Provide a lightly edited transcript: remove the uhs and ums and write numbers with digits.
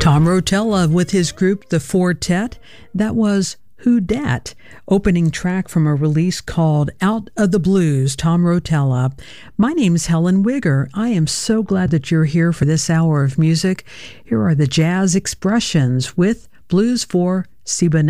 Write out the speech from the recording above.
Tom Rotella with his group The Fortet. That was Who Dat, opening track from a release called Out of the Blues, Tom Rotella. My name's Helen Wigger. I am so glad that you're here for this hour of music. Here are the Jazz Expressions with Blues for Siba